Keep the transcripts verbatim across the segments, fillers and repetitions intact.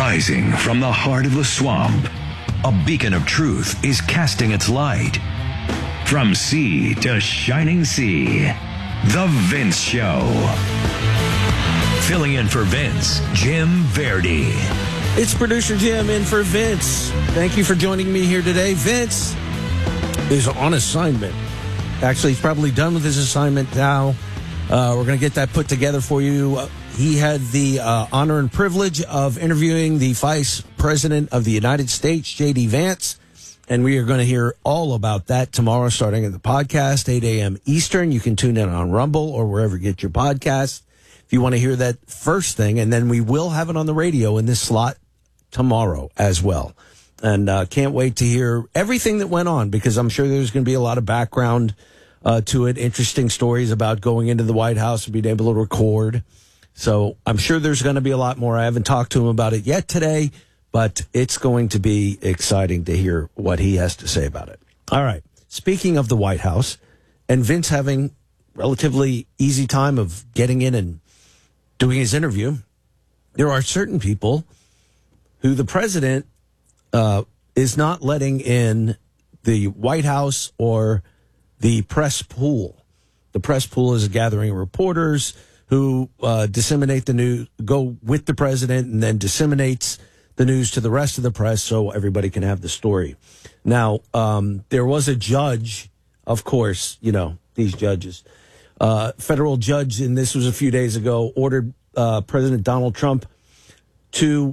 Rising from the heart of the swamp, a beacon of truth is casting its light. From sea to shining sea, The Vince Show. Filling in for Vince, Jim Verdi. It's producer Jim in for Vince. Thank you for joining me here today. Vince is on assignment. Actually, he's probably done with his assignment now. Uh, we're going to get that put together for you. Uh, he had the uh, honor and privilege of interviewing the Vice President of the United States, J D. Vance, and we are going to hear all about that tomorrow starting at the podcast, eight a.m. Eastern. You can tune in on Rumble or wherever you get your podcasts if you want to hear that first thing, and then we will have it on the radio in this slot tomorrow as well. And uh, can't wait to hear everything that went on, because I'm sure there's going to be a lot of background uh, to it, interesting stories about going into the White House and being able to record. So I'm sure there's going to be a lot more. I haven't talked to him about it yet today, but it's going to be exciting to hear what he has to say about it. All right. Speaking of the White House and Vince having relatively easy time of getting in and doing his interview, there are certain people who the president uh, is not letting in the White House or the press pool. The press pool is a gathering of reporters who uh, disseminate the news, go with the president, and then disseminates the news to the rest of the press so everybody can have the story. Now, um, there was a judge, of course, you know, these judges, uh, federal judge, and this was a few days ago, ordered uh, President Donald Trump to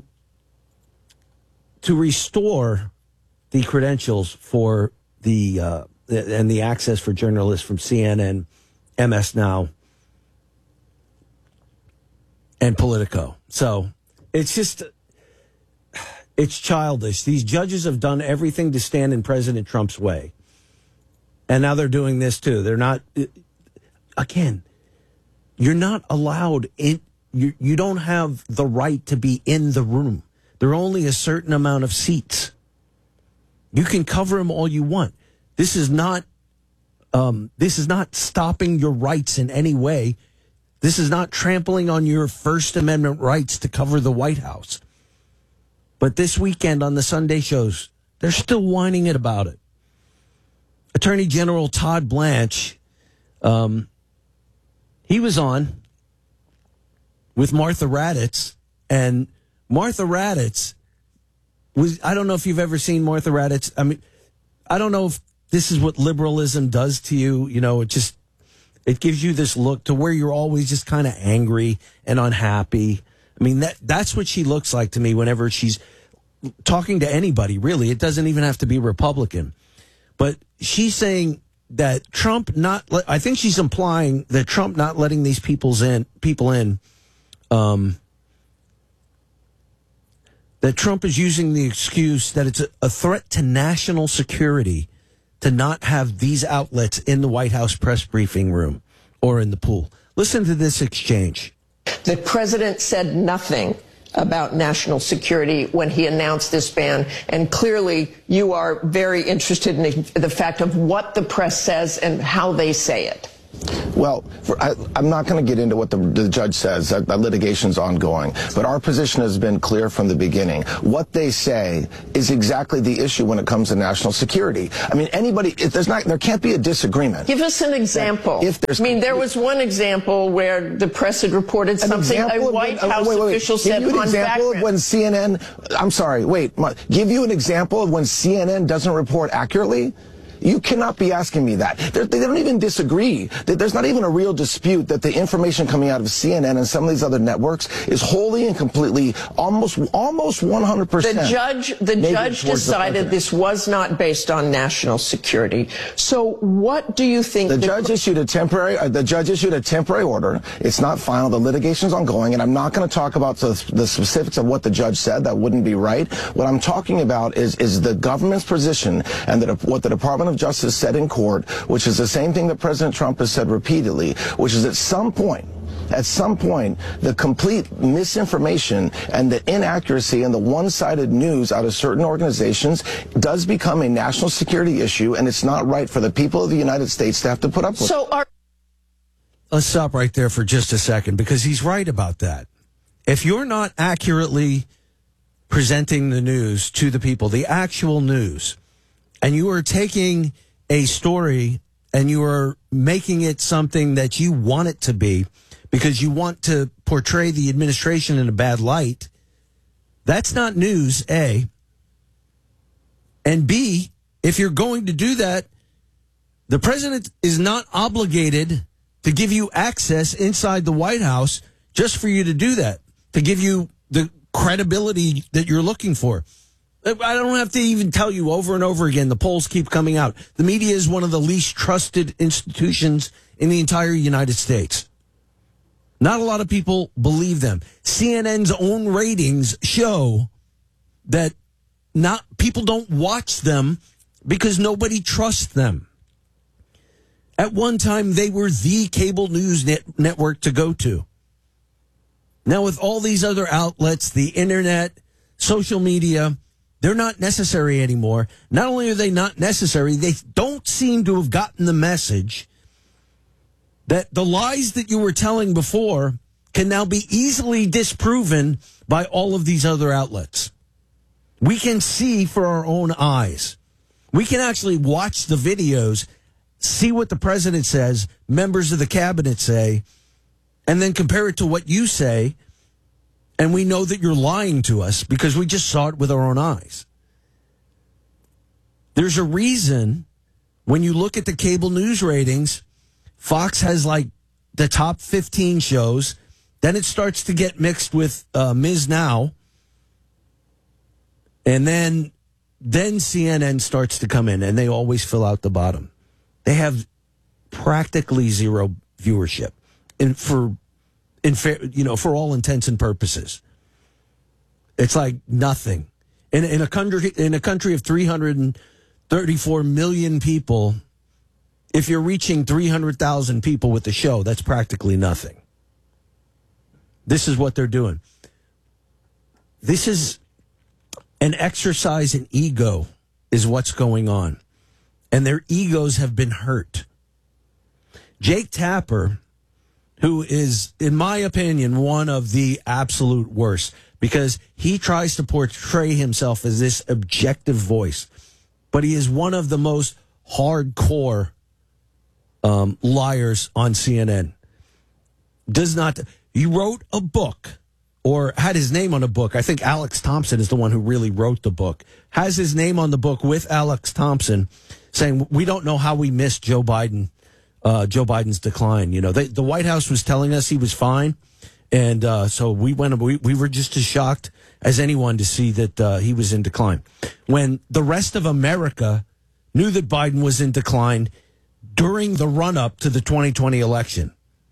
to restore the credentials for the uh, and the access for journalists from C N N, M S Now, and Politico. So it's just, it's childish. These judges have done everything to stand in President Trump's way. And now they're doing this too. They're not, again, you're not allowed in, you, you don't have the right to be in the room. There are only a certain amount of seats. You can cover them all you want. This is not, um, this is not stopping your rights in any way. This is not trampling on your First Amendment rights to cover the White House. But this weekend on the Sunday shows, they're still whining it about it. Attorney General Todd Blanche, um, he was on with Martha Raddatz, and Martha Raddatz was, I don't know if you've ever seen Martha Raddatz. I mean, I don't know if this is what liberalism does to you. You know, it just, it gives you this look to where you're always just kind of angry and unhappy. I mean, that that's what she looks like to me whenever she's talking to anybody, really. It doesn't even have to be Republican. But she's saying that Trump not, I think she's implying that Trump not letting these people's in, people in, um, that Trump is using the excuse that it's a, a threat to national security to not have these outlets in the White House press briefing room or in the pool. Listen to this exchange. The president said nothing about national security when he announced this ban, and clearly you are very interested in the fact of what the press says and how they say it. Well, for, I, I'm not going to get into what the, the judge says. That, that litigation's ongoing. But our position has been clear from the beginning. What they say is exactly the issue when it comes to national security. I mean, anybody, if there's not, there can't be a disagreement. Give us an example. If there's, I mean, there was one example where the press had reported something a White when, House uh, wait, wait, wait. official give said you an on example background. of when C N N, I'm sorry, wait, my, give you an example of when C N N doesn't report accurately? You cannot be asking me that. They're, they don't even disagree. There's not even a real dispute that the information coming out of C N N and some of these other networks is wholly and completely, almost almost one hundred percent. The judge, the judge decided this was not based on national security. So what do you think? The, the judge issued a temporary. Uh, the judge issued a temporary order. It's not final. The litigation's ongoing, and I'm not going to talk about the, the specifics of what the judge said. That wouldn't be right. What I'm talking about is is the government's position and the, what the Department of Justice said in court, which is the same thing that President Trump has said repeatedly, which is at some point, at some point, the complete misinformation and the inaccuracy and the one-sided news out of certain organizations does become a national security issue, and it's not right for the people of the United States to have to put up with. So our Let's stop right there for just a second, because he's right about that. If you're not accurately presenting the news to the people, the actual news, and you are taking a story and you are making it something that you want it to be because you want to portray the administration in a bad light, that's not news, A. And B, if you're going to do that, the president is not obligated to give you access inside the White House just for you to do that, to give you the credibility that you're looking for. I don't have to even tell you over and over again. The polls keep coming out. The media is one of the least trusted institutions in the entire United States. Not a lot of people believe them. C N N's own ratings show that not people don't watch them because nobody trusts them. At one time, they were the cable news net network to go to. Now, with all these other outlets, the internet, social media, they're not necessary anymore. Not only are they not necessary, they don't seem to have gotten the message that the lies that you were telling before can now be easily disproven by all of these other outlets. We can see for our own eyes. We can actually watch the videos, see what the president says, members of the cabinet say, and then compare it to what you say, and we know that you're lying to us because we just saw it with our own eyes. There's a reason when you look at the cable news ratings, Fox has like the top fifteen shows. Then it starts to get mixed with uh, Miz Now. And then, then C N N starts to come in, and they always fill out the bottom. They have practically zero viewership, and for, in fair, you know, for all intents and purposes, it's like nothing. In in a country in a country of three hundred thirty-four million people, if you're reaching three hundred thousand people with the show, that's practically nothing. This is what they're doing. This is an exercise in ego is what's going on. And their egos have been hurt. Jake Tapper, who is, in my opinion, one of the absolute worst, because he tries to portray himself as this objective voice, but he is one of the most hardcore um, liars on C N N. Does not. He wrote a book, or had his name on a book. I think Alex Thompson is the one who really wrote the book. Has his name on the book with Alex Thompson, saying we don't know how we missed Joe Biden, uh, Joe Biden's decline. You know, they, the White House was telling us he was fine, and uh, so we went. We, we were just as shocked as anyone to see that uh, he was in decline. When the rest of America knew that Biden was in decline during the run-up to the twenty twenty election.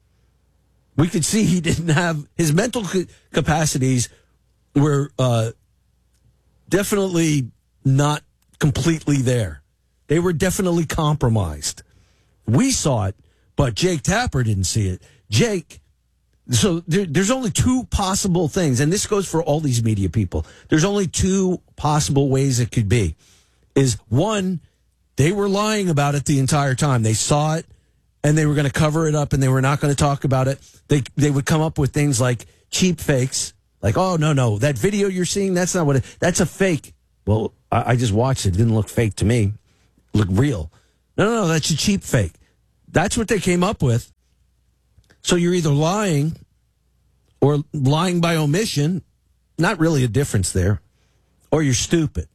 We could see he didn't have, his mental capacities were uh, definitely not completely there. They were definitely compromised. We saw it, but Jake Tapper didn't see it. Jake, so there, there's only two possible things, and this goes for all these media people. There's only two possible ways it could be. Is one, they were lying about it the entire time. They saw it, and they were going to cover it up, and they were not going to talk about it. They they would come up with things like cheap fakes, like, oh, no, no, that video you're seeing, that's not what it, that's a fake. Well, I, I just watched it. It didn't look fake to me. It looked real. No, no, no, that's a cheap fake. That's what they came up with. So you're either lying or lying by omission, not really a difference there, or you're stupid.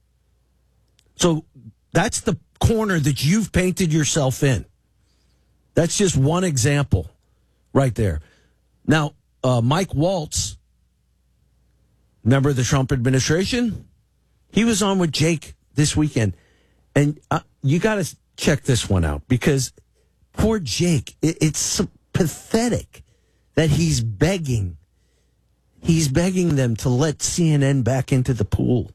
So that's the corner that you've painted yourself in. That's just one example right there. Now, uh, Mike Waltz, member of the Trump administration, he was on with Jake this weekend. And uh, you got to check this one out, because poor Jake, it, it's so pathetic that he's begging. He's begging them to let C N N back into the pool.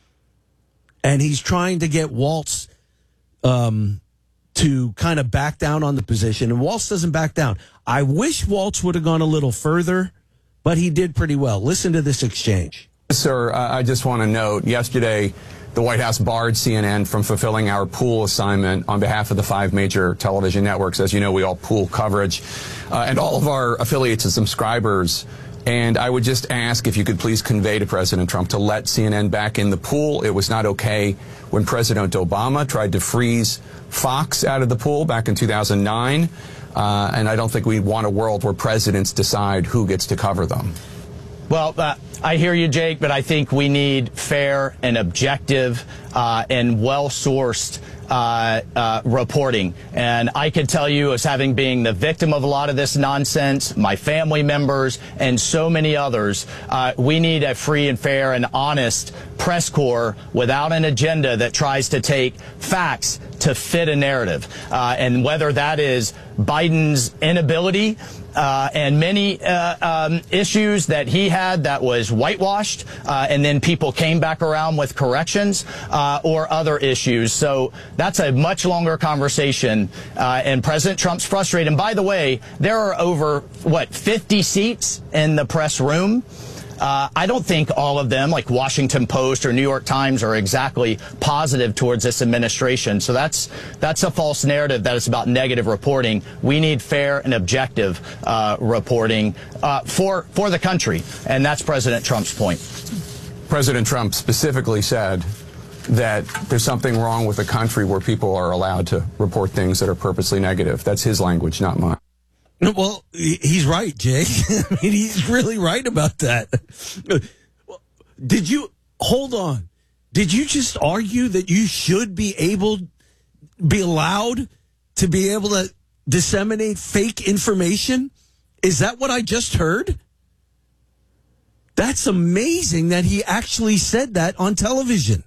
And he's trying to get Waltz um, to kind of back down on the position. And Waltz doesn't back down. I wish Waltz would have gone a little further, but he did pretty well. Listen to this exchange. Sir, I just want to note, yesterday, the White House barred C N N from fulfilling our pool assignment on behalf of the five major television networks. As you know, we all pool coverage. Uh, and all of our affiliates and subscribers And I would just ask if you could please convey to President Trump to let C N N back in the pool. It was not okay when President Obama tried to freeze Fox out of the pool back in two thousand nine. Uh, and I don't think we want a world where presidents decide who gets to cover them. Well, uh, I hear you, Jake, but I think we need fair and objective uh, and well-sourced uh, uh, reporting. And I can tell you, as having been the victim of a lot of this nonsense, my family members and so many others, uh, we need a free and fair and honest press corps without an agenda that tries to take facts to fit a narrative. Uh, and whether that is Biden's inability Uh, and many uh, um, issues that he had that was whitewashed, uh, and then people came back around with corrections, uh, or other issues. So that's a much longer conversation, uh, and President Trump's frustrated. And by the way, there are over, what, fifty seats in the press room. Uh, I don't think all of them, like Washington Post or New York Times, are exactly positive towards this administration. So that's that's a false narrative that is about negative reporting. We need fair and objective uh, reporting uh, for for the country, and that's President Trump's point. President Trump specifically said that there's something wrong with a country where people are allowed to report things that are purposely negative. That's his language, not mine. Well, he's right, Jake. I mean, he's really right about that. Did you, hold on, did you just argue that you should be able, be allowed to be able to disseminate fake information? Is that what I just heard? That's amazing that he actually said that on television.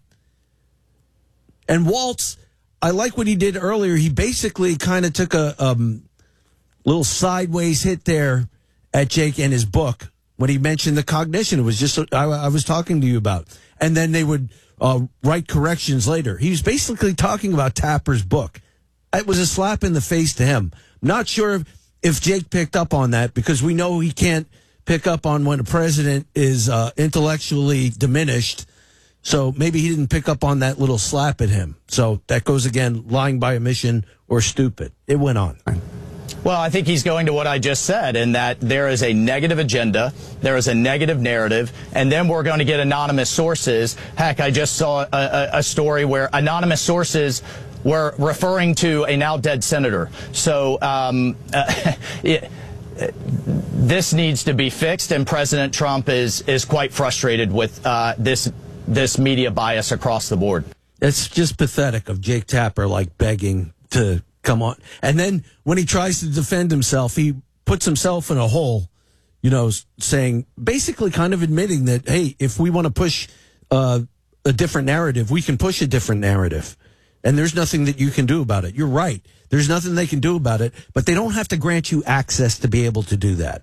And Waltz, I like what he did earlier. He basically kind of took a... Um, little sideways hit there at Jake and his book when he mentioned the cognition. It was just I, I was talking to you about. And then they would uh, write corrections later. He was basically talking about Tapper's book. It was a slap in the face to him. Not sure if Jake picked up on that, because we know he can't pick up on when a president is uh, intellectually diminished. So maybe he didn't pick up on that little slap at him. So that goes again, lying by omission or stupid. It went on. Well, I think he's going to what I just said, in that there is a negative agenda, there is a negative narrative, and then we're going to get anonymous sources. Heck, I just saw a, a, a story where anonymous sources were referring to a now dead senator. So um, uh, it, this needs to be fixed, and President Trump is is quite frustrated with uh, this this media bias across the board. It's just pathetic of Jake Tapper, like, begging to come on. And then when he tries to defend himself, he puts himself in a hole, you know, saying, basically kind of admitting that, hey, if we want to push uh, a different narrative, we can push a different narrative. And there's nothing that you can do about it. You're right. There's nothing they can do about it, but they don't have to grant you access to be able to do that.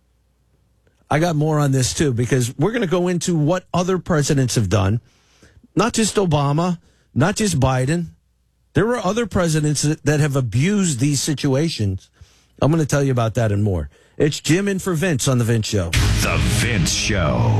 I got more on this, too, because we're going to go into what other presidents have done. Not just Obama, not just Biden. There were other presidents that have abused these situations. I'm going to tell you about that and more. It's Jim in for Vince on The Vince Show. The Vince Show.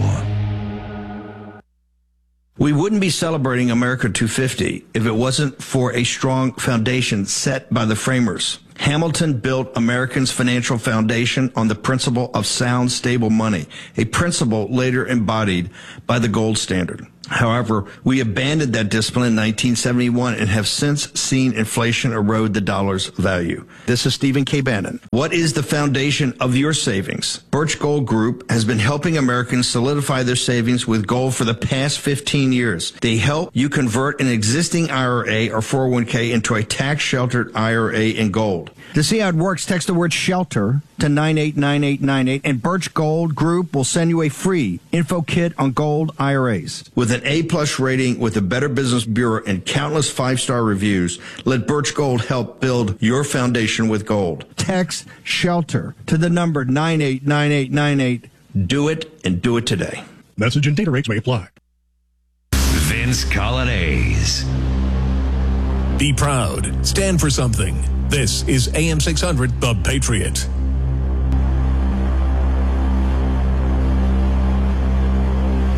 We wouldn't be celebrating America two fifty if it wasn't for a strong foundation set by the framers. Hamilton built Americans' financial foundation on the principle of sound, stable money, a principle later embodied by the gold standard. However, we abandoned that discipline in nineteen seventy-one and have since seen inflation erode the dollar's value. This is Stephen K. Bannon. What is the foundation of your savings? Birch Gold Group has been helping Americans solidify their savings with gold for the past fifteen years. They help you convert an existing I R A or four oh one k into a tax-sheltered I R A in gold. To see how it works, text the word SHELTER to nine eight nine eight nine eight, and Birch Gold Group will send you a free info kit on gold I R As. With an A-plus rating with the Better Business Bureau and countless five-star reviews, let Birch Gold help build your foundation with gold. Text SHELTER to the number nine eight nine eight nine eight. Do it, and do it today. Message and data rates may apply. Vince Colonnese. Be proud. Stand for something. This is A M six hundred, The Patriot. My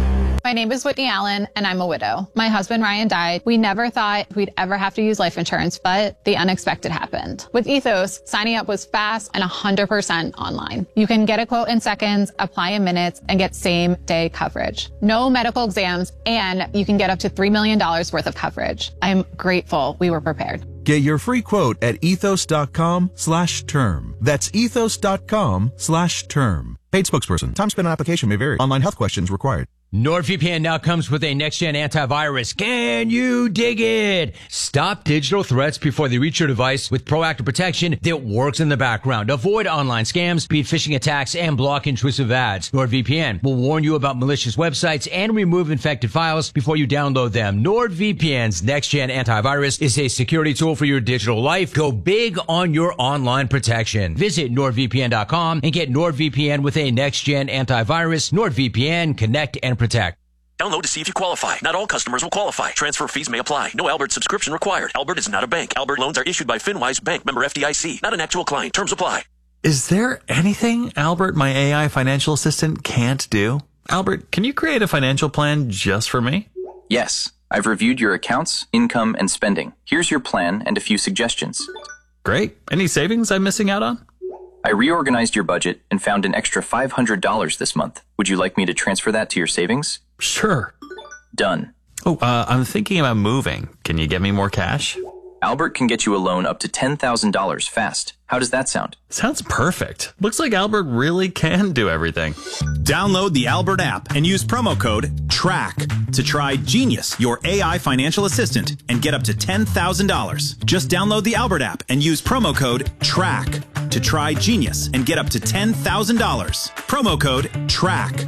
My name is Whitney Allen, and I'm a widow. My husband, Ryan, died. We never thought we'd ever have to use life insurance, but the unexpected happened. With Ethos, signing up was fast and one hundred percent online. You can get a quote in seconds, apply in minutes, and get same-day coverage. No medical exams, and you can get up to three million dollars worth of coverage. I'm grateful we were prepared. Get your free quote at ethos.com slash term. That's ethos.com slash term. Paid spokesperson. Time spent on application may vary. Online health questions required. NordVPN now comes with a next-gen antivirus. Can you dig it? Stop digital threats before they reach your device with proactive protection that works in the background. Avoid online scams, beat phishing attacks, and block intrusive ads. NordVPN will warn you about malicious websites and remove infected files before you download them. NordVPN's next-gen antivirus is a security tool for your digital life. Go big on your online protection. Visit nord v p n dot com and get NordVPN with a next-gen antivirus. NordVPN, connect and protect. Download to see if you qualify. Not all customers will qualify. Transfer fees may apply. No Albert subscription required. Albert is not a bank. Albert loans are issued by FinWise Bank, member F D I C. Not an actual client. Terms apply. Is there anything Albert, my A I financial assistant, can't do? Albert, can you create a financial plan just for me? Yes. I've reviewed your accounts, income, and spending. Here's your plan and a few suggestions. Great. Any savings I'm missing out on? I reorganized your budget and found an extra five hundred dollars this month. Would you like me to transfer that to your savings? Sure. Done. Oh, uh, I'm thinking about moving. Can you get me more cash? Albert can get you a loan up to ten thousand dollars fast. How does that sound? Sounds perfect. Looks like Albert really can do everything. Download the Albert app and use promo code TRACK to try Genius, your A I financial assistant, and get up to ten thousand dollars. Just download the Albert app and use promo code TRACK to try Genius and get up to ten thousand dollars. Promo code TRACK.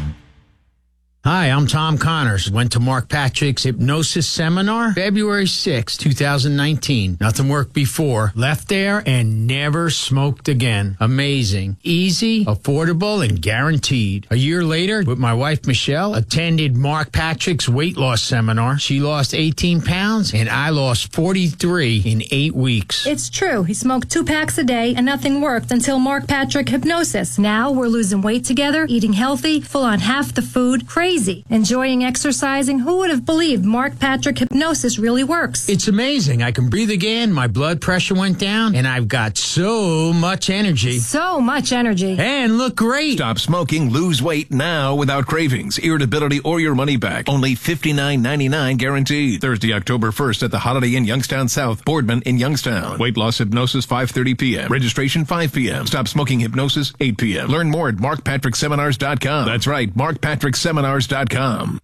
Hi, I'm Tom Connors. Went to Mark Patrick's hypnosis seminar February sixth, twenty nineteen. Nothing worked before. Left there and never smoked again. Amazing. Easy, affordable, and guaranteed. A year later, with my wife Michelle, attended Mark Patrick's weight loss seminar. She lost eighteen pounds and I lost forty-three in eight weeks. It's true. He smoked two packs a day and nothing worked until Mark Patrick Hypnosis. Now we're losing weight together, eating healthy, full on half the food, crazy. Enjoying exercising. Who would have believed Mark Patrick Hypnosis really works? It's amazing. I can breathe again. My blood pressure went down, and I've got so much energy. So much energy. And look great. Stop smoking, lose weight now without cravings, irritability, or your money back. Only fifty-nine ninety-nine guaranteed. Thursday, October first at the Holiday Inn Youngstown South, Boardman in Youngstown. Weight loss hypnosis five thirty p.m. Registration five p.m. Stop smoking hypnosis eight p.m. Learn more at mark patrick seminars dot com. That's right, mark patrick seminars dot com.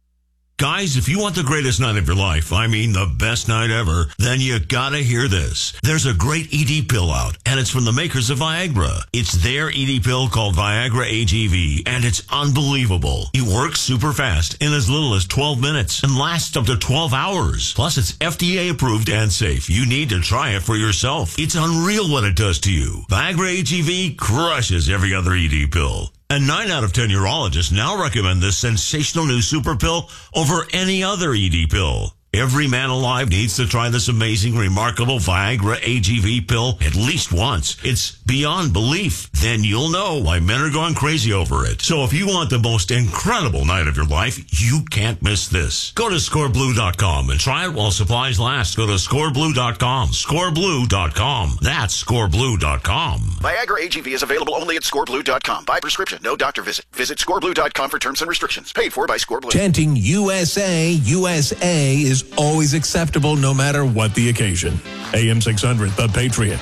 Guys, if you want the greatest night of your life, I mean the best night ever, then you gotta hear this. There's a great E D pill out, and it's from the makers of Viagra. It's their E D pill called Viagra A G V, and it's unbelievable. It works super fast in as little as twelve minutes and lasts up to twelve hours. Plus, it's F D A approved and safe. You need to try it for yourself. It's unreal what it does to you. Viagra A G V crushes every other E D pill. And nine out of ten urologists now recommend this sensational new super pill over any other E D pill. Every man alive needs to try this amazing, remarkable Viagra A G V pill at least once. It's beyond belief. Then you'll know why men are going crazy over it. So if you want the most incredible night of your life, you can't miss this. Go to score blue dot com and try it while supplies last. Go to score blue dot com. score blue dot com. That's score blue dot com. Viagra A G V is available only at score blue dot com. By prescription, no doctor visit. Visit score blue dot com for terms and restrictions. Paid for by ScoreBlue. Chanting U S A, U S A is always acceptable no matter what the occasion. A M six hundred, The Patriot.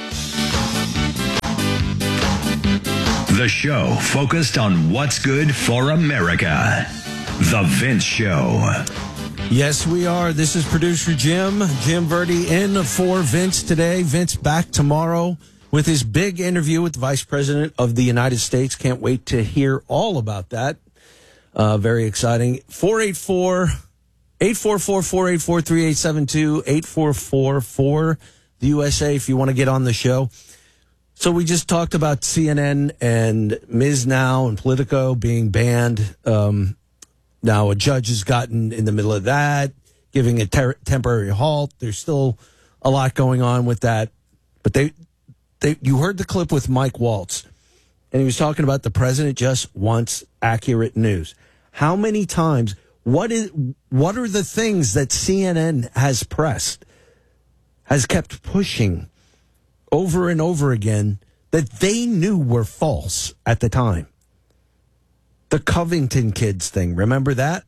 The show focused on what's good for America. The Vince Show. Yes, we are. This is producer Jim, Jim Verdi in for Vince today. Vince back tomorrow with his big interview with the Vice President of the United States. Can't wait to hear all about that. Uh, very exciting. four eight four eight four four, four eight four, three eight seven two, eight four four four, the U S A, if you want to get on the show. So we just talked about C N N and Miz Now and Politico being banned. Um, now a judge has gotten in the middle of that, giving a ter- temporary halt. There's still a lot going on with that. But they, they, you heard the clip with Mike Waltz, and he was talking about the president just wants accurate news. How many times? What is? What are the things that C N N has pressed, has kept pushing over and over again that they knew were false at the time? The Covington kids thing, remember that?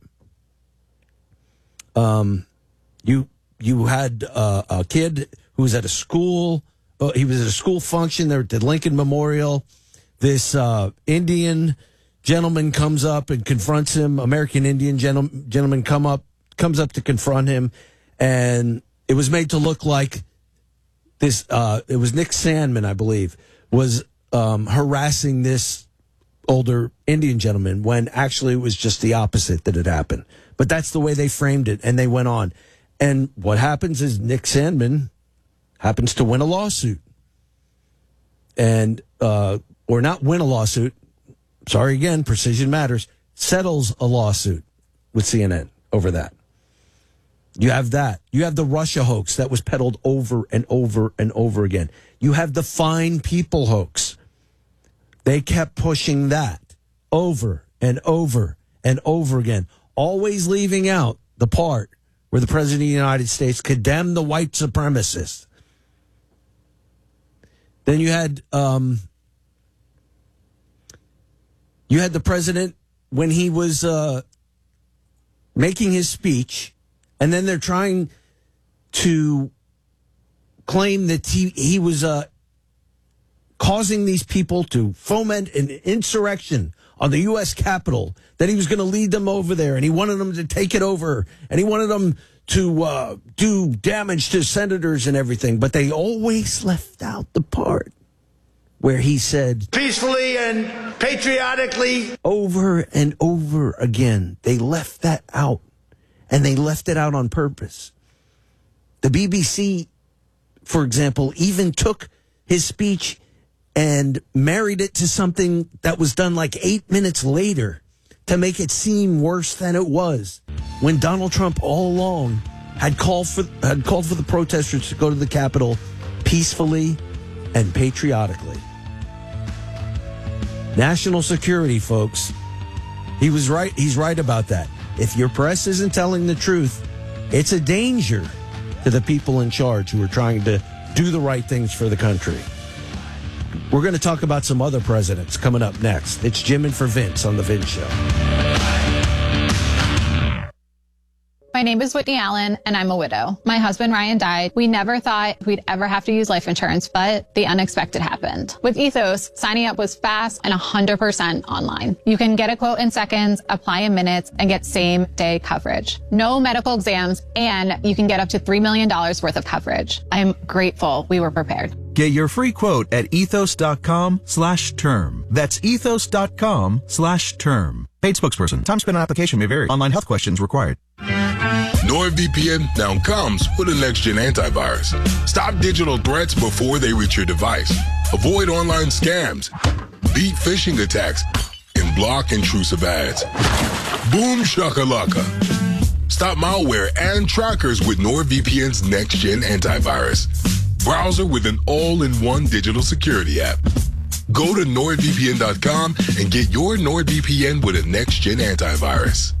Um, you you had uh, a kid who was at a school. Uh, he was at a school function there at the Lincoln Memorial. This uh, Indian gentleman comes up and confronts him. American Indian gentle- gentleman come up comes up to confront him, and it was made to look like this. Uh, it was Nick Sandman, I believe, was um, harassing this older Indian gentleman when actually it was just the opposite that had happened. But that's the way they framed it, and they went on. And what happens is Nick Sandman happens to win a lawsuit, and uh, or not win a lawsuit. Sorry again, precision matters. Settles a lawsuit with C N N over that. You have that. You have the Russia hoax that was peddled over and over and over again. You have the Fine People hoax. They kept pushing that over and over and over again, always leaving out the part where the President of the United States condemned the white supremacists. Then you had um, you had the president when he was uh, making his speech, and then they're trying to claim that he, he was uh, causing these people to foment an insurrection on the U S Capitol, that he was going to lead them over there, and he wanted them to take it over, and he wanted them to uh, do damage to senators and everything. But they always left out the part where he said, peacefully and patriotically. Over and over again. They left that out, and they left it out on purpose. The B B C, for example, even took his speech and married it to something that was done like eight minutes later to make it seem worse than it was, when Donald Trump all along had called for had called for the protesters to go to the Capitol peacefully and patriotically. National security, folks. He was right. He's right about that. If your press isn't telling the truth, it's a danger to the people in charge who are trying to do the right things for the country. We're going to talk about some other presidents coming up next. It's Jim in for Vince on The Vince Show. My name is Whitney Allen, and I'm a widow. My husband, Ryan, died. We never thought we'd ever have to use life insurance, but the unexpected happened. With Ethos, signing up was fast and one hundred percent online. You can get a quote in seconds, apply in minutes, and get same-day coverage. No medical exams, and you can get up to three million dollars worth of coverage. I'm grateful we were prepared. Get your free quote at ethos.com slash term. That's ethos.com slash term. Paid spokesperson. Time spent on application may vary. Online health questions required. NordVPN now comes with a next-gen antivirus. Stop digital threats before they reach your device. Avoid online scams, beat phishing attacks, and block intrusive ads. Boom shakalaka. Stop malware and trackers with NordVPN's next-gen antivirus. Browser with an all-in-one digital security app. Go to nord v p n dot com and get your NordVPN with a next-gen antivirus.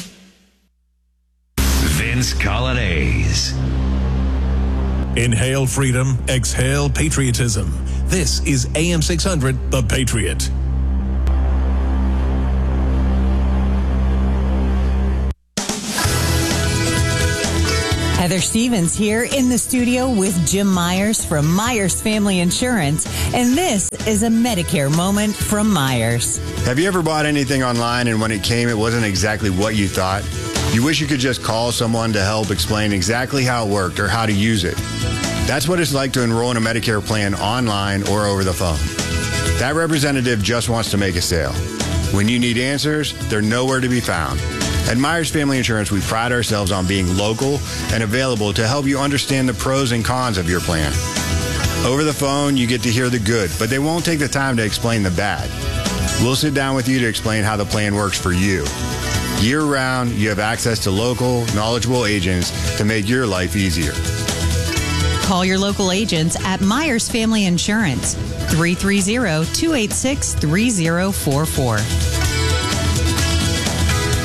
Vince Colonnese. Inhale freedom, exhale patriotism. This is A M six hundred, The Patriot. Heather Stevens here in the studio with Jim Myers from Myers Family Insurance, and this is a Medicare moment from Myers. Have you ever bought anything online and when it came, it wasn't exactly what you thought? You wish you could just call someone to help explain exactly how it worked or how to use it. That's what it's like to enroll in a Medicare plan online or over the phone. That representative just wants to make a sale. When you need answers, they're nowhere to be found. At Myers Family Insurance, we pride ourselves on being local and available to help you understand the pros and cons of your plan. Over the phone, you get to hear the good, but they won't take the time to explain the bad. We'll sit down with you to explain how the plan works for you. Year-round, you have access to local, knowledgeable agents to make your life easier. Call your local agents at Myers Family Insurance, three three zero, two eight six, three zero four four.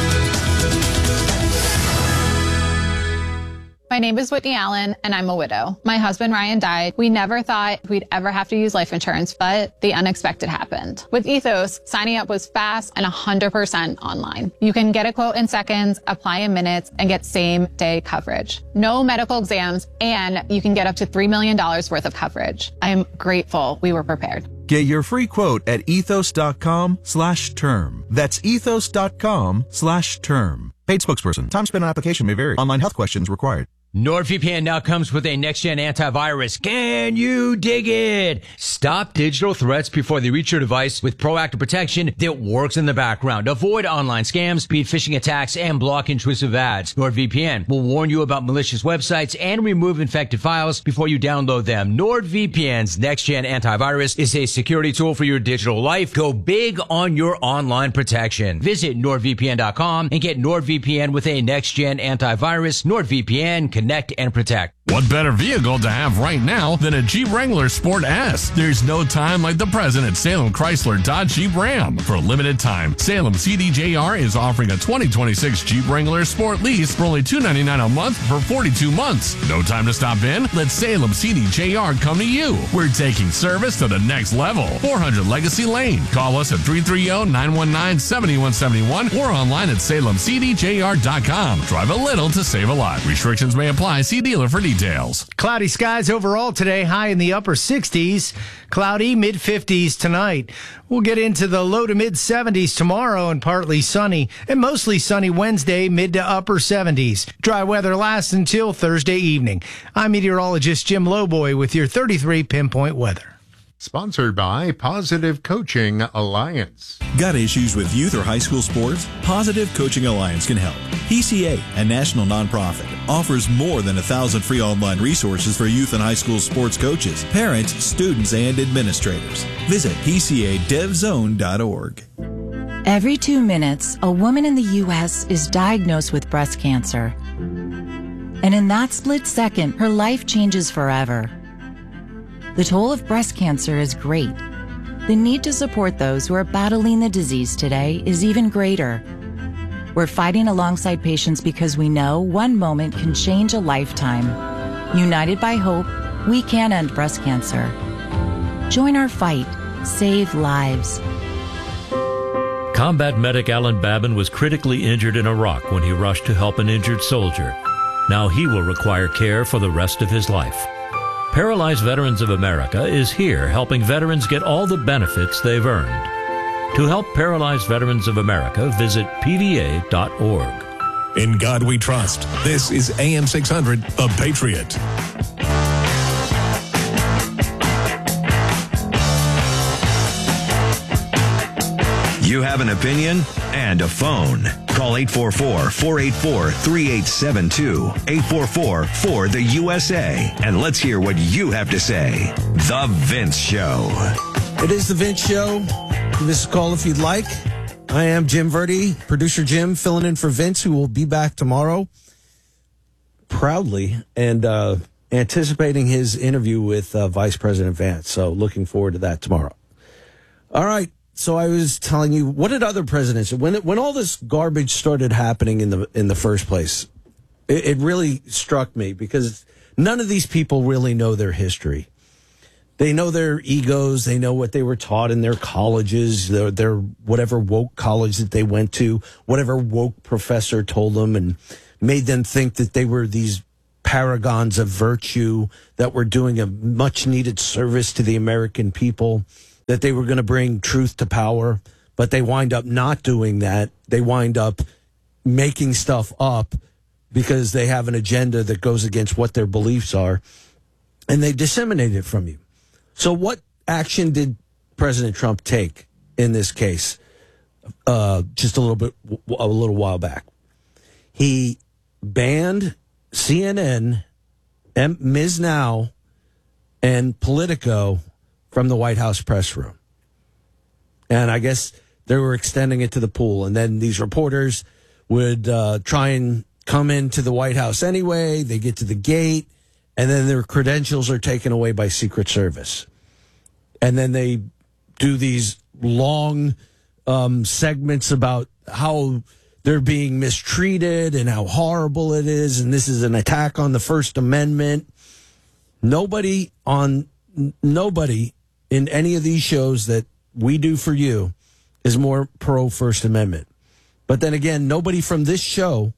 My name is Whitney Allen, and I'm a widow. My husband, Ryan, died. We never thought we'd ever have to use life insurance, but the unexpected happened. With Ethos, signing up was fast and one hundred percent online. You can get a quote in seconds, apply in minutes, and get same-day coverage. No medical exams, and you can get up to three million dollars worth of coverage. I am grateful we were prepared. Get your free quote at ethos.com slash term. That's ethos.com slash term. Paid spokesperson. Time spent on application may vary. Online health questions required. NordVPN now comes with a next-gen antivirus. Can you dig it? Stop digital threats before they reach your device with proactive protection that works in the background. Avoid online scams, beat phishing attacks, and block intrusive ads. NordVPN will warn you about malicious websites and remove infected files before you download them. NordVPN's next-gen antivirus is a security tool for your digital life. Go big on your online protection. Visit NordVPN dot com and get NordVPN with a next-gen antivirus. NordVPN, connect and protect. What better vehicle to have right now than a Jeep Wrangler Sport S? There's no time like the present at Salem Chrysler Dodge Jeep Ram. For a limited time, Salem C D J R is offering a twenty twenty-six Jeep Wrangler Sport lease for only two hundred ninety-nine dollars a month for forty-two months. No time to stop in? Let Salem C D J R come to you. We're taking service to the next level. four hundred Legacy Lane. Call us at three three zero, nine one nine, seven one seven one or online at salem c d j r dot com. Drive a little to save a lot. Restrictions may apply. See dealer for details. Cloudy skies overall today, high in the upper sixties. Cloudy, mid fifties tonight. We'll get into the low to mid seventies tomorrow and partly sunny. And mostly sunny Wednesday, mid to upper seventies. Dry weather lasts until Thursday evening. I'm meteorologist Jim Lowboy with your thirty-three Pinpoint Weather. Sponsored by Positive Coaching Alliance. Got issues with youth or high school sports? Positive Coaching Alliance can help. P C A, a national nonprofit, offers more than a thousand free online resources for youth and high school sports coaches, parents, students, and administrators. Visit p c a dev zone dot org. Every two minutes, a woman in the U S is diagnosed with breast cancer. And in that split second, her life changes forever. The toll of breast cancer is great. The need to support those who are battling the disease today is even greater. We're fighting alongside patients because we know one moment can change a lifetime. United by hope, we can end breast cancer. Join our fight. Save lives. Combat medic Alan Babin was critically injured in Iraq when he rushed to help an injured soldier. Now he will require care for the rest of his life. Paralyzed Veterans of America is here helping veterans get all the benefits they've earned. To help Paralyzed Veterans of America, visit p v a dot org. In God we trust. This is A M six hundred, The Patriot. You have an opinion and a phone. Call eight four four, four eight four, three eight seven two, eight four four, four the U S A, and let's hear what you have to say. The Vince Show. It is The Vince Show. Give us a call if you'd like. I am Jim Verdi, producer Jim, filling in for Vince, who will be back tomorrow proudly and uh, anticipating his interview with uh, Vice President Vance. So looking forward to that tomorrow. All right. So I was telling you, what did other presidents, when it, when all this garbage started happening in the in the first place, it, it really struck me because none of these people really know their history. They know their egos. They know what they were taught in their colleges, their, their whatever woke college that they went to, whatever woke professor told them and made them think that they were these paragons of virtue that were doing a much needed service to the American people, that they were going to bring truth to power, but they wind up not doing that. They wind up making stuff up because they have an agenda that goes against what their beliefs are, and they disseminate it from you. So what action did President Trump take in this case uh, just a little bit, a little while back? He banned C N N, M- Miz Now, and Politico from the White House press room. And I guess they were extending it to the pool. And then these reporters would uh, try and come into the White House anyway. They get to the gate, and then their credentials are taken away by Secret Service. And then they do these long um, segments about how they're being mistreated and how horrible it is, and this is an attack on the First Amendment. Nobody on nobody in any of these shows that we do for you is more pro First Amendment. But then again, nobody from this show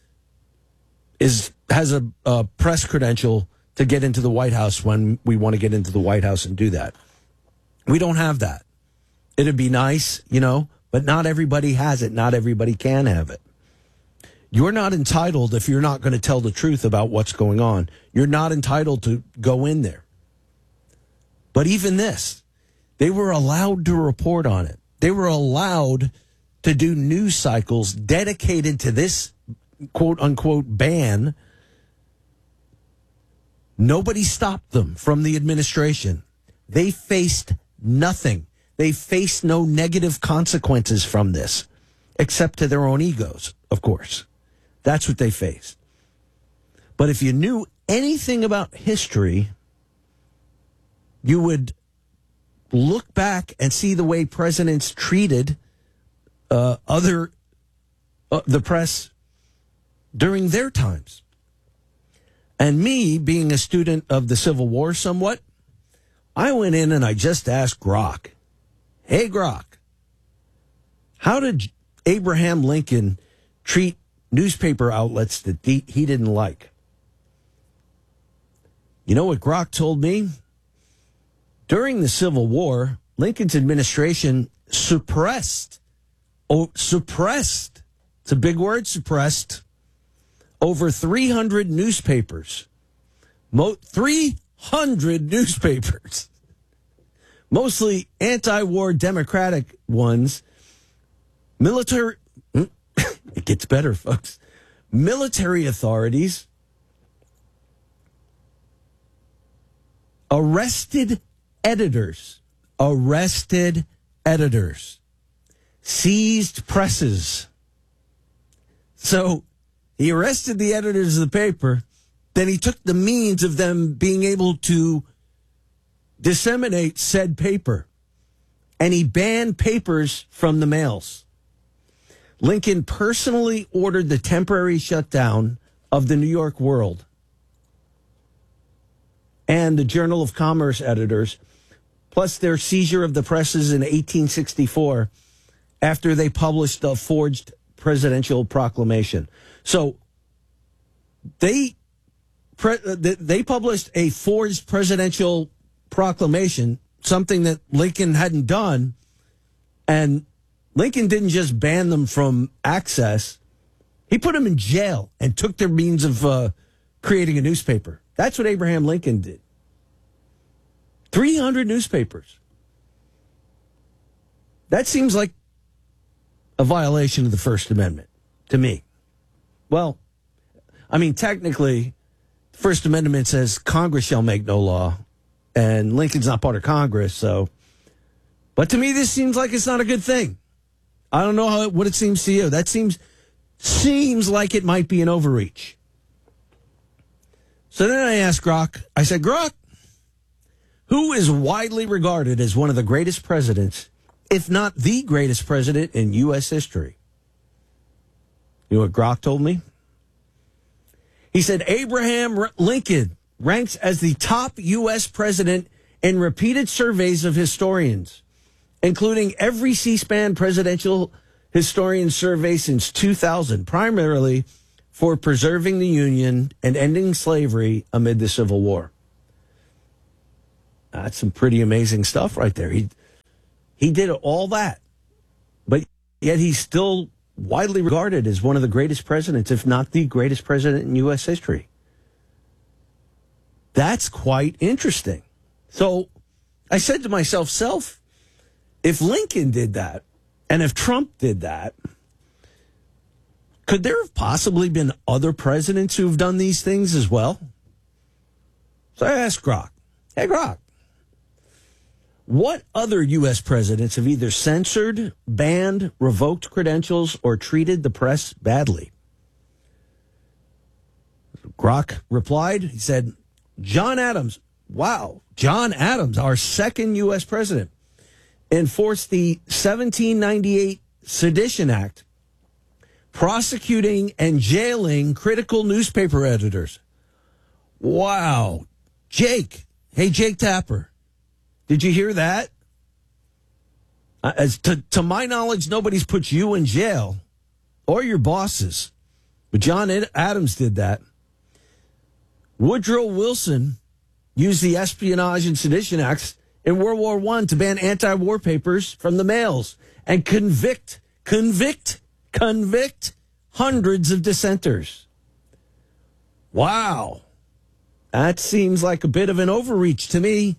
is has a, a press credential to get into the White House when we want to get into the White House and do that. We don't have that. It'd be nice, you know, but not everybody has it. Not everybody can have it. You're not entitled, if you're not going to tell the truth about what's going on, you're not entitled to go in there. But even this, they were allowed to report on it. They were allowed to do news cycles dedicated to this quote-unquote ban. Nobody stopped them from the administration. They faced nothing. They faced no negative consequences from this, except to their own egos, of course. That's what they faced. But if you knew anything about history, you would look back and see the way presidents treated uh, other uh, the press during their times. And me, being a student of the Civil War somewhat, I went in and I just asked Grok, hey, Grok, how did Abraham Lincoln treat newspaper outlets that he didn't like? You know what Grok told me? During the Civil War, Lincoln's administration suppressed, oh, suppressed, it's a big word, suppressed, over three hundred newspapers. Mo- three hundred newspapers. Mostly anti-war Democratic ones. Military, it gets better, folks. Military authorities arrested editors, arrested editors, seized presses. So he arrested the editors of the paper, then he took the means of them being able to disseminate said paper, and he banned papers from the mails. Lincoln personally ordered the temporary shutdown of the New York World and the Journal of Commerce editors, plus their seizure of the presses in eighteen sixty-four after they published a forged presidential proclamation. So they they published a forged presidential proclamation, something that Lincoln hadn't done, and Lincoln didn't just ban them from access. He put them in jail and took their means of uh, creating a newspaper. That's what Abraham Lincoln did. three hundred newspapers. That seems like a violation of the First Amendment to me. Well, I mean, technically, the First Amendment says Congress shall make no law, and Lincoln's not part of Congress, so. But to me, this seems like it's not a good thing. I don't know how what it seems to you. That seems seems like it might be an overreach. So then I asked Grok, I said, Grok, who is widely regarded as one of the greatest presidents, if not the greatest president in U S history? You know what Grok told me? He said Abraham Lincoln ranks as the top U S president in repeated surveys of historians, including every C-SPAN presidential historian survey since two thousand, primarily for preserving the Union and ending slavery amid the Civil War. That's some pretty amazing stuff right there. He he did all that, but yet he's still widely regarded as one of the greatest presidents, if not the greatest president in U S history. That's quite interesting. So I said to myself, self, if Lincoln did that, and if Trump did that, could there have possibly been other presidents who've done these things as well? So I asked Grok, hey, Grok, what other U S presidents have either censored, banned, revoked credentials, or treated the press badly? Grok replied, he said, John Adams. Wow, John Adams, our second U S president, enforced the seventeen ninety-eight Sedition Act, prosecuting and jailing critical newspaper editors. Wow. Jake. Hey, Jake Tapper. Did you hear that? Uh, as to, to my knowledge, nobody's put you in jail or your bosses. But John Adams did that. Woodrow Wilson used the Espionage and Sedition Acts in World War One to ban anti-war papers from the mails and convict, convict, convict hundreds of dissenters. Wow. That seems like a bit of an overreach to me.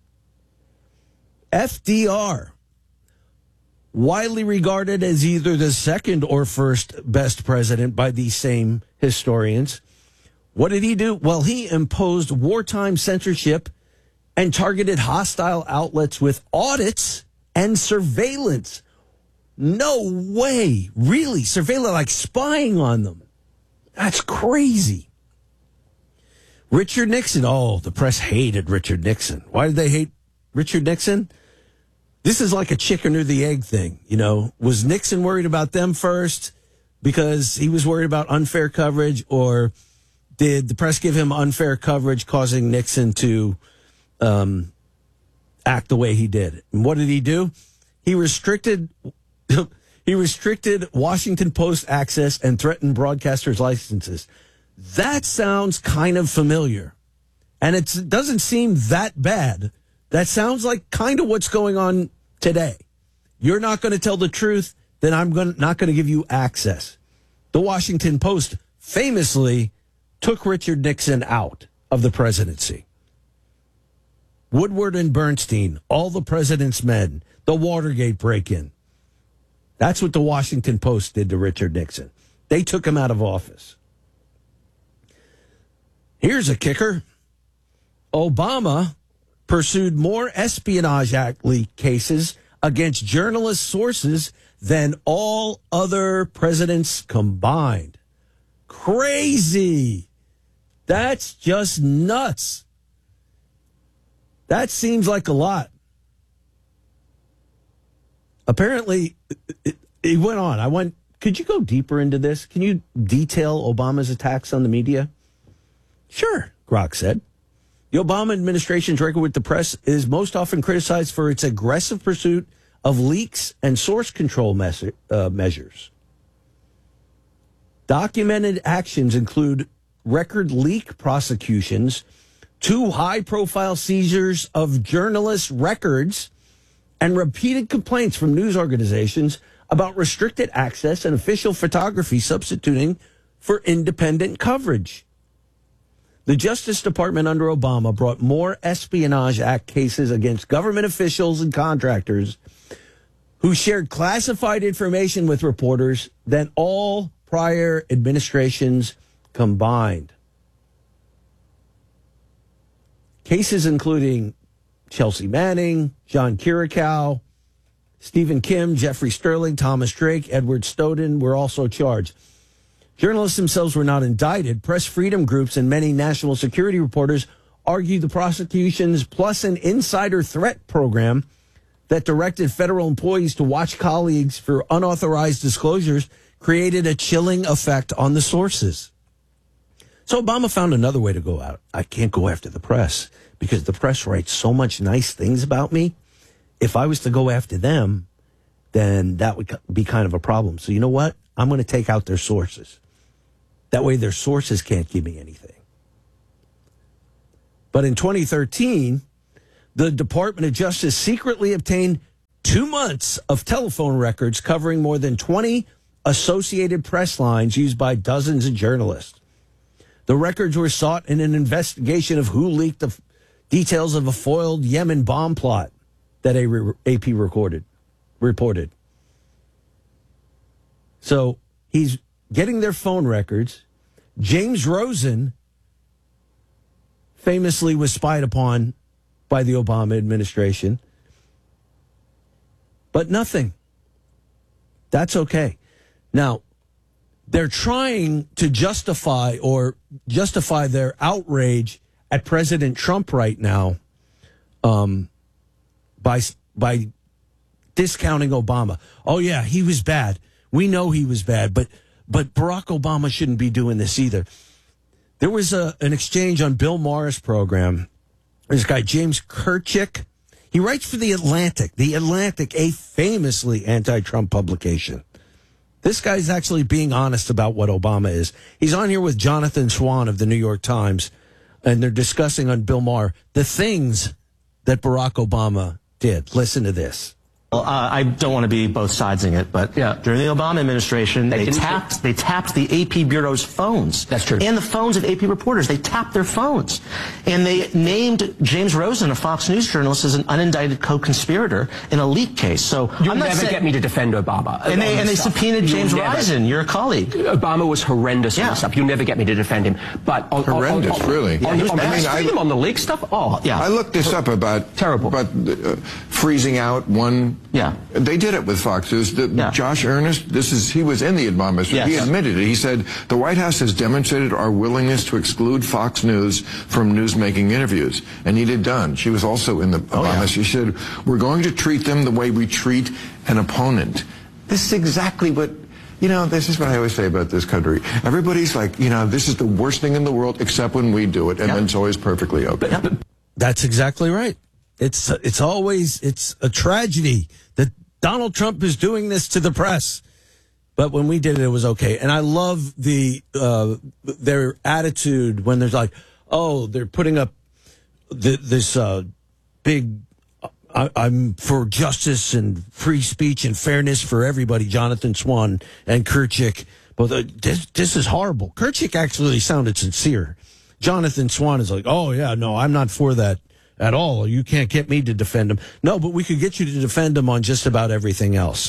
F D R, widely regarded as either the second or first best president by these same historians. What did he do? Well, he imposed wartime censorship and targeted hostile outlets with audits and surveillance. No way. Really? Surveillance, like spying on them. That's crazy. Richard Nixon. Oh, the press hated Richard Nixon. Why did they hate Richard Nixon? This is like a chicken or the egg thing. You know, was Nixon worried about them first because he was worried about unfair coverage, or did the press give him unfair coverage, causing Nixon to um, act the way he did? And what did he do? He restricted he restricted Washington Post access and threatened broadcasters' licenses. That sounds kind of familiar, and it's, it doesn't seem that bad. That sounds like kind of what's going on today. You're not going to tell the truth, then I'm going not going to give you access. The Washington Post famously took Richard Nixon out of the presidency. Woodward and Bernstein, all the president's men, the Watergate break-in. That's what the Washington Post did to Richard Nixon. They took him out of office. Here's a kicker. Obama pursued more Espionage Act leak cases against journalist sources than all other presidents combined. Crazy. That's just nuts. That seems like a lot. Apparently, it, it went on. I went, could you go deeper into this? Can you detail Obama's attacks on the media? Sure, Grok said. The Obama administration's record with the press is most often criticized for its aggressive pursuit of leaks and source control mes- uh, measures. Documented actions include record leak prosecutions, two high-profile seizures of journalists' records, and repeated complaints from news organizations about restricted access and official photography substituting for independent coverage. The Justice Department under Obama brought more Espionage Act cases against government officials and contractors who shared classified information with reporters than all prior administrations combined. Cases including Chelsea Manning, John Kiriakou, Stephen Kim, Jeffrey Sterling, Thomas Drake, Edward Snowden were also charged. Journalists themselves were not indicted. Press freedom groups and many national security reporters argued the prosecutions, plus an insider threat program that directed federal employees to watch colleagues for unauthorized disclosures, created a chilling effect on the sources. So Obama found another way to go out. I can't go after the press because the press writes so much nice things about me. If I was to go after them, then that would be kind of a problem. So you know what? I'm going to take out their sources. That way their sources can't give me anything. But in twenty thirteen, the Department of Justice secretly obtained two months of telephone records covering more than twenty Associated Press lines used by dozens of journalists. The records were sought in an investigation of who leaked the f- details of a foiled Yemen bomb plot that A P recorded, reported. So he's getting their phone records. James Rosen famously was spied upon by the Obama administration. But nothing. That's okay. Now, they're trying to justify or justify their outrage at President Trump right now um, by by discounting Obama. Oh, yeah, he was bad. We know he was bad. But but Barack Obama shouldn't be doing this either. There was a, an exchange on Bill Maher's program. This guy, James Kirchick, he writes for The Atlantic. The Atlantic, a famously anti-Trump publication. This guy's actually being honest about what Obama is. He's on here with Jonathan Swan of the New York Times, and they're discussing on Bill Maher the things that Barack Obama did. Listen to this. Well, uh, I don't want to be both sidesing it, but yeah. during the Obama administration, they, they tapped they tapped the A P Bureau's phones. That's true. And the phones of A P reporters. They tapped their phones. And they named James Rosen, a Fox News journalist, as an unindicted co-conspirator in a leak case. So You'll I'm not never saying, get me to defend Obama. And they, and they subpoenaed James Risen, your colleague. Obama was horrendous yeah. on stuff. You'll never get me to defend him. But on, horrendous, on, on, really. On, Yeah, on, I mean, I, him on the leak stuff? Oh, yeah. I looked this up about terrible about uh, freezing out one. Yeah. They did it with Fox News. The, yeah. Josh Earnest, this is he was in the Obama administration. Yes. He admitted it. He said the White House has demonstrated our willingness to exclude Fox News from news-making interviews. Anita Dunn, she was also in the Obama. Oh, yeah. She said we're going to treat them the way we treat an opponent. This is exactly what. You know, this is what I always say about this country. Everybody's like, you know, this is the worst thing in the world, except when we do it, and yep. then it's always perfectly okay. That's exactly right. It's it's always it's a tragedy that Donald Trump is doing this to the press, but when we did it, it was okay. And I love the uh, their attitude when there's like, oh, they're putting up the, this uh, big. I, I'm for justice and free speech and fairness for everybody. Jonathan Swan and Kirchick. But uh, this, this is horrible. Kirchick actually sounded sincere. Jonathan Swan is like, oh yeah, no, I'm not for that at all. You can't get me to defend him. No, but we could get you to defend him on just about everything else.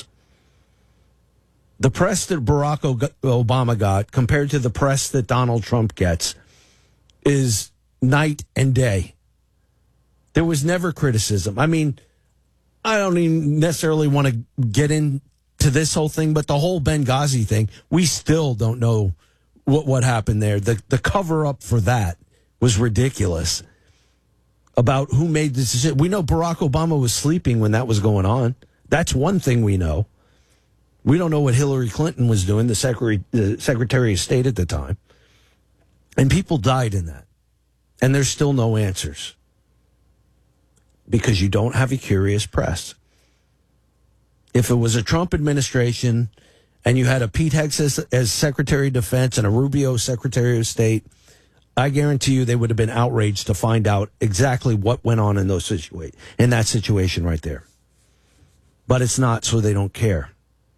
The press that Barack Obama got compared to the press that Donald Trump gets is night and day. There was never criticism. I mean, I don't even necessarily want to get into this whole thing, but the whole Benghazi thing, we still don't know what, what happened there. The, the cover-up for that was ridiculous. About who made this decision. We know Barack Obama was sleeping when that was going on. That's one thing we know. We don't know what Hillary Clinton was doing, the Secretary, the Secretary of State at the time. And people died in that. And there's still no answers. Because you don't have a curious press. If it was a Trump administration and you had a Pete Hegseth as, as Secretary of Defense and a Rubio Secretary of State, I guarantee you they would have been outraged to find out exactly what went on in those situa- in that situation right there. But it's not, so they don't care.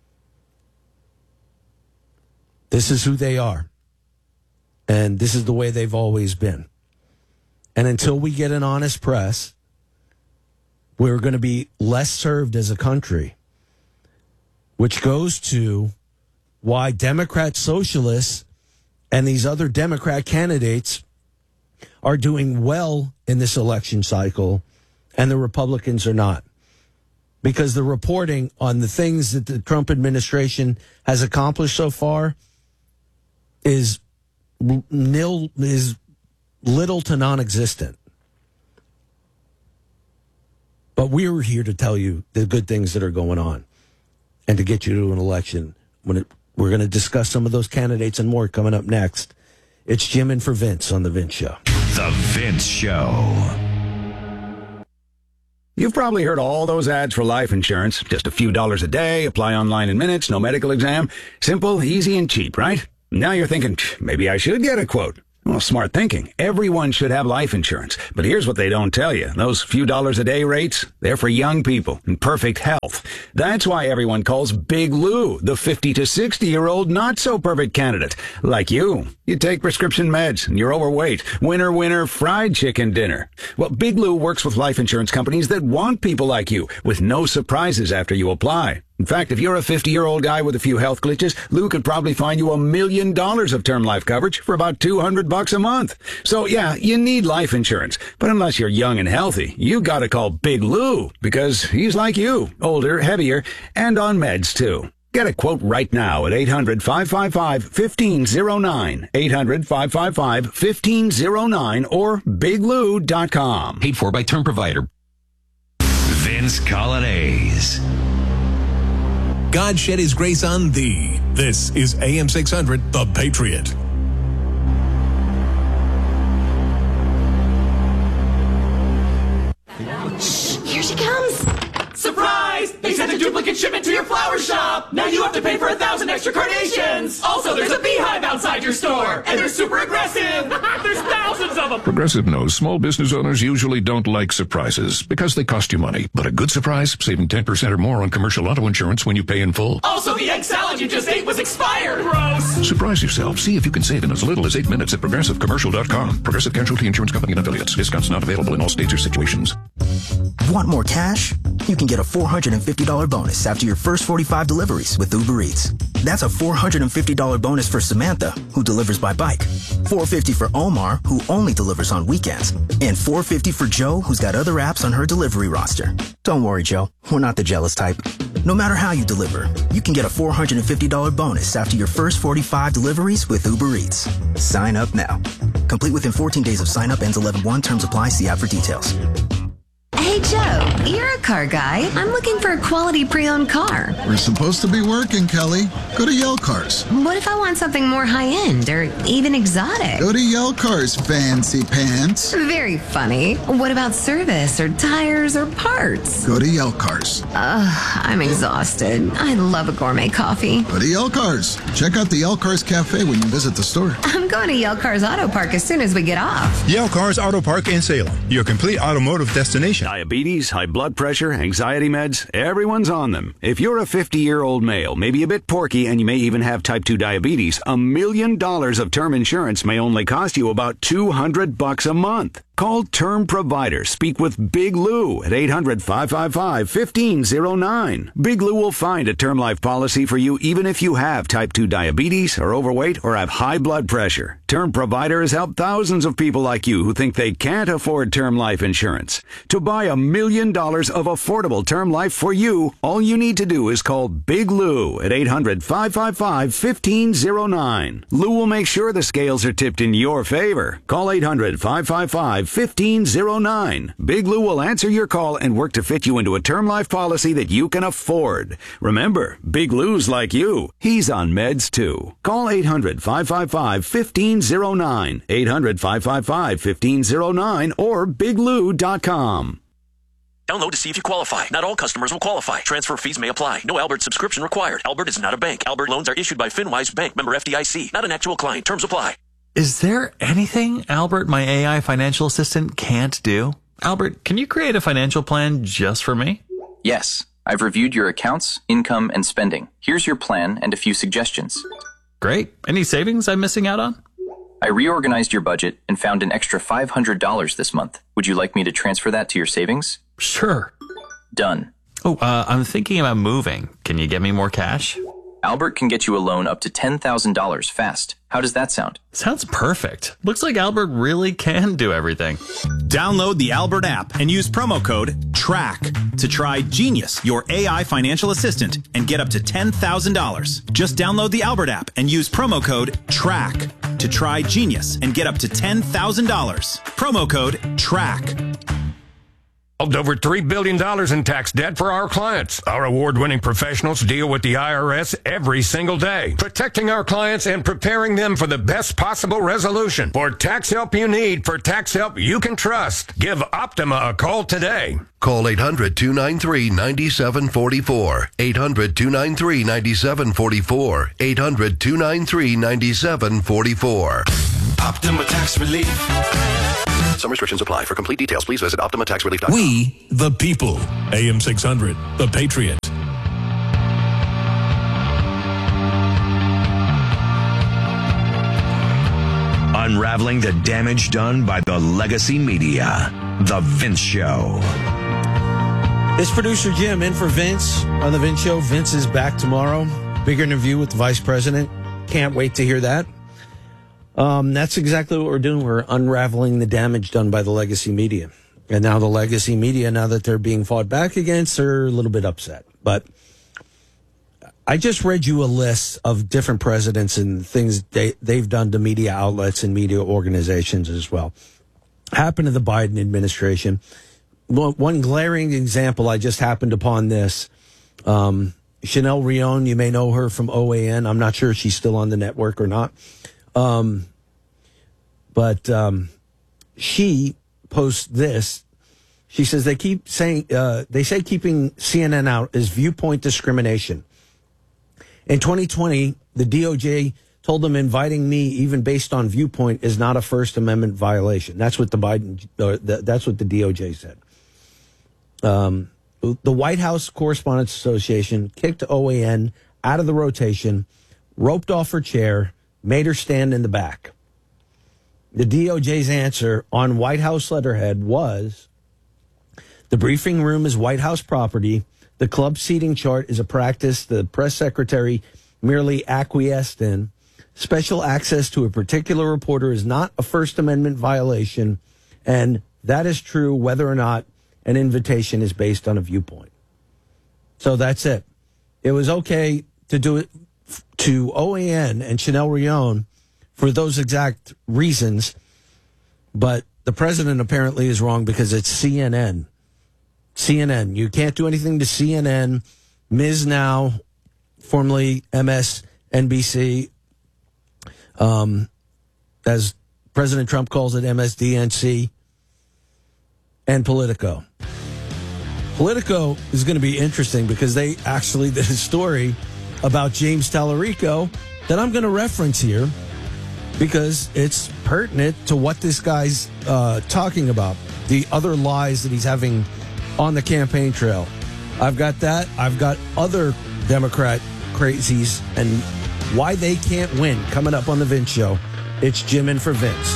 This is who they are. And this is the way they've always been. And until we get an honest press, we're going to be less served as a country, which goes to why Democrat socialists and these other Democrat candidates are doing well in this election cycle, and the Republicans are not. Because the reporting on the things that the Trump administration has accomplished so far is nil, is little to non-existent. But we're here to tell you the good things that are going on and to get you to an election when it We're going to discuss some of those candidates and more coming up next. It's Jim in for Vince on The Vince Show. The Vince Show. You've probably heard all those ads for life insurance. Just a few dollars a day, apply online in minutes, no medical exam. Simple, easy, and cheap, right? Now you're thinking, maybe I should get a quote. Well, smart thinking. Everyone should have life insurance. But here's what they don't tell you. Those few dollars a day rates, they're for young people in perfect health. That's why everyone calls Big Lou the fifty to sixty-year-old not-so-perfect candidate. Like you. You take prescription meds and you're overweight. Winner, winner, fried chicken dinner. Well, Big Lou works with life insurance companies that want people like you with no surprises after you apply. In fact, if you're a fifty-year-old guy with a few health glitches, Lou could probably find you a million dollars of term life coverage for about two hundred bucks a month. So yeah, you need life insurance. But unless you're young and healthy, you gotta call Big Lou because he's like you, older, heavier, and on meds too. Get a quote right now at eight hundred, five five five, one five zero nine, eight hundred, five five five, one five zero nine or big lou dot com. Paid for by term provider. Vince Colonnese. God shed his grace on thee. This is A M six hundred, The Patriot. Here she comes. Surprise! They sent a duplicate shipment to your flower shop! Now you have to pay for a thousand extra carnations! Also, there's a beehive outside your store! And they're super aggressive! There's thousands of them! Progressive knows small business owners usually don't like surprises because they cost you money. But a good surprise, saving ten percent or more on commercial auto insurance when you pay in full. Also, the egg salad you just ate was expired! Gross! Surprise yourself. See if you can save in as little as eight minutes at progressive commercial dot com. Progressive Casualty Insurance Company and Affiliates. Discounts not available in all states or situations. Want more cash? You can get a four hundred fifty dollars bonus after your first forty-five deliveries with Uber Eats. That's a four hundred fifty dollars bonus for Samantha, who delivers by bike, four hundred fifty dollars for Omar, who only delivers on weekends, and four hundred fifty dollars for Joe, who's got other apps on her delivery roster. Don't worry, Joe. We're not the jealous type. No matter how you deliver, you can get a four hundred fifty dollars bonus after your first forty-five deliveries with Uber Eats. Sign up now. Complete within fourteen days of sign up. Ends eleven one. Terms apply. See app for details. Hey, Joe, you're a car guy. I'm looking for a quality pre-owned car. We're supposed to be working, Kelly. Go to Yell Cars. What if I want something more high-end or even exotic? Go to Yell Cars, fancy pants. Very funny. What about service or tires or parts? Go to Yell Cars. Ugh, I'm exhausted. I love a gourmet coffee. Go to Yell Cars. Check out the Yell Cars Cafe when you visit the store. I'm going to Yell Cars Auto Park as soon as we get off. Yell Cars Auto Park in Salem, your complete automotive destination. Diabetes, high blood pressure, anxiety meds, everyone's on them. If you're a fifty-year-old male, maybe a bit porky, and you may even have type two diabetes, a million dollars of term insurance may only cost you about two hundred bucks a month. Call Term Provider. Speak with Big Lou at eight hundred, five five five, one five zero nine. Big Lou will find a term life policy for you even if you have type two diabetes, are overweight, or have high blood pressure. Term Provider has helped thousands of people like you who think they can't afford term life insurance. To buy a million dollars of affordable term life for you, all you need to do is call Big Lou at eight hundred, five five five, one five zero nine. Lou will make sure the scales are tipped in your favor. Call eight hundred, five five five, one five zero nine. Big Lou will answer your call and work to fit you into a term life policy that you can afford. Remember, Big Lou's like you. He's on meds too. Call eight hundred, five five five, one five zero nine. eight hundred, five five five, one five zero nine or big lou dot com. Download to see if you qualify. Not all customers will qualify. Transfer fees may apply. No Albert subscription required. Albert is not a bank. Albert loans are issued by FinWise Bank, member F D I C. Not an actual client. Terms apply. Is there anything Albert, my A I financial assistant, can't do? Albert, can you create a financial plan just for me? Yes. I've reviewed your accounts, income, and spending. Here's your plan and a few suggestions. Great. Any savings I'm missing out on? I reorganized your budget and found an extra five hundred dollars this month. Would you like me to transfer that to your savings? Sure. Done. Oh, uh, I'm thinking about moving. Can you get me more cash? Albert can get you a loan up to ten thousand dollars fast. How does that sound? Sounds perfect. Looks like Albert really can do everything. Download the Albert app and use promo code TRACK to try Genius, your A I financial assistant, and get up to ten thousand dollars. Just download the Albert app and use promo code TRACK to try Genius and get up to ten thousand dollars. Promo code TRACK. Over three billion dollars in tax debt for our clients. Our award-winning professionals deal with the I R S every single day, protecting our clients and preparing them for the best possible resolution. For tax help you need, for tax help you can trust, give Optima a call today. Call eight hundred, two nine three, nine seven four four. eight hundred, two nine three, nine seven four four. eight hundred, two nine three, nine seven four four. Optima Tax Relief. Some restrictions apply. For complete details, please visit optima tax relief dot com. We, the people. A M six hundred, The Patriot. Unraveling the damage done by the legacy media. The Vince Show. It's producer Jim in for Vince on The Vince Show. Vince is back tomorrow. Big interview with the vice president. Can't wait to hear that. Um, that's exactly what we're doing. We're unraveling the damage done by the legacy media. And now the legacy media, now that they're being fought back against, are a little bit upset. But I just read you a list of different presidents and things they, they've done to media outlets and media organizations as well. Happened to the Biden administration. One glaring example, I just happened upon this. Um, Chanel Rion, you may know her from O A N. I'm not sure if she's still on the network or not. Um, but um, she posts this. She says they keep saying uh, they say keeping C N N out is viewpoint discrimination. In twenty twenty, the D O J told them inviting me, even based on viewpoint, is not a First Amendment violation. That's what the Biden. Uh, the, that's what the D O J said. Um, the White House Correspondents Association kicked O A N out of the rotation, roped off her chair, made her stand in the back. The D O J's answer on White House letterhead was, the briefing room is White House property. The club seating chart is a practice the press secretary merely acquiesced in. Special access to a particular reporter is not a First Amendment violation, and that is true whether or not an invitation is based on a viewpoint. So that's it. It was okay to do it to O A N and Chanel Rion for those exact reasons, but the president apparently is wrong because it's C N N. C N N. You can't do anything to C N N. Miz Now, formerly M S N B C, um, as President Trump calls it, M S D N C, and Politico. Politico is going to be interesting because they actually did a story about James Tallarico that I'm going to reference here because it's pertinent to what this guy's uh, talking about, the other lies that he's having on the campaign trail. I've got that. I've got other Democrat crazies and why they can't win coming up on the Vince Show. It's Jim in for Vince.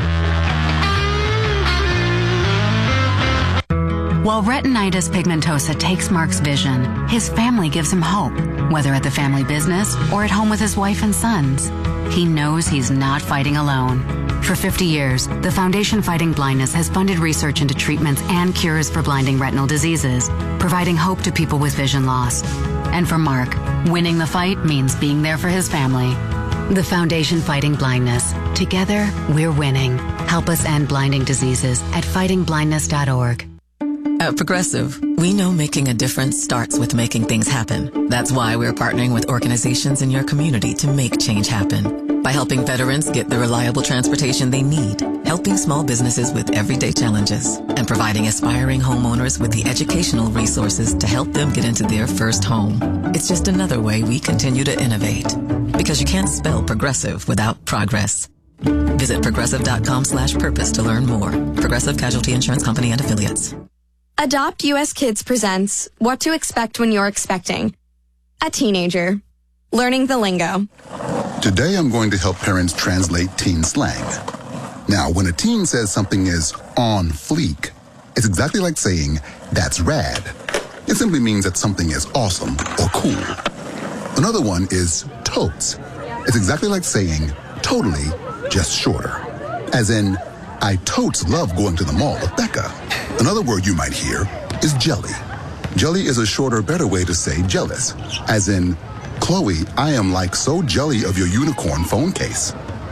While retinitis pigmentosa takes Mark's vision, his family gives him hope, whether at the family business or at home with his wife and sons. He knows he's not fighting alone. For fifty years, the Foundation Fighting Blindness has funded research into treatments and cures for blinding retinal diseases, providing hope to people with vision loss. And for Mark, winning the fight means being there for his family. The Foundation Fighting Blindness. Together, we're winning. Help us end blinding diseases at fighting blindness dot org. At Progressive, we know making a difference starts with making things happen. That's why we're partnering with organizations in your community to make change happen. By helping veterans get the reliable transportation they need, helping small businesses with everyday challenges, and providing aspiring homeowners with the educational resources to help them get into their first home. It's just another way we continue to innovate. Because you can't spell progressive without progress. Visit progressive.com slash purpose to learn more. Progressive Casualty Insurance Company and Affiliates. Adopt U S Kids presents What to Expect When You're Expecting. A teenager. Learning the lingo. Today I'm going to help parents translate teen slang. Now, when a teen says something is on fleek, it's exactly like saying, that's rad. It simply means that something is awesome or cool. Another one is totes. It's exactly like saying, totally, just shorter. As in, I totes love going to the mall with Becca. Another word you might hear is jelly. Jelly is a shorter, better way to say jealous. As in, Chloe, I am like so jelly of your unicorn phone case.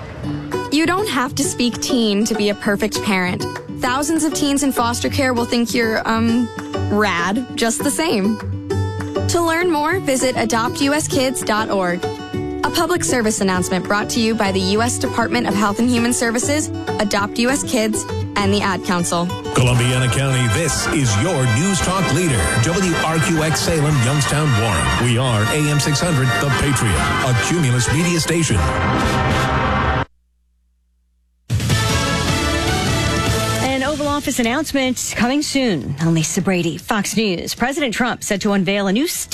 You don't have to speak teen to be a perfect parent. Thousands of teens in foster care will think you're, um, rad, just the same. To learn more, visit adopt u s kids dot org. A public service announcement brought to you by the U S Department of Health and Human Services, Adopt U S Kids, and the Ad Council. Columbiana County, this is your News Talk leader. W R Q X Salem, Youngstown, Warren. We are A M six hundred, The Patriot, a Cumulus media station. An Oval Office announcement coming soon. I'm Lisa Brady, Fox News. President Trump set to unveil a new